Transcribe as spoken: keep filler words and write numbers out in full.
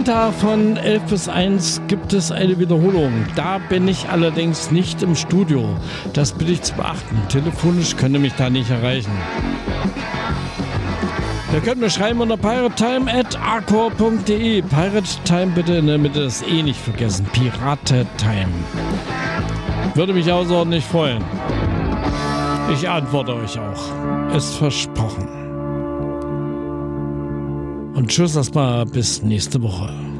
Sonntag von elf bis eins gibt es eine Wiederholung. Da bin ich allerdings nicht im Studio. Das bitte ich zu beachten. Telefonisch könnt ihr mich da nicht erreichen. Ihr könnt mir schreiben unter piratetime at arcor punkt de. Piratetime bitte in der Mitte das E nicht vergessen. Piratetime. Würde mich außerordentlich freuen. Ich antworte euch auch. Ist versprochen. Und tschüss erstmal bis nächste Woche.